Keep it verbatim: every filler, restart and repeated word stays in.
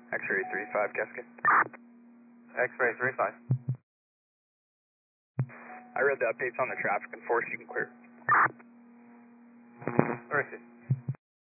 X-ray three five, Cascade. X-ray three five. I read the updates on the traffic and force, you can clear.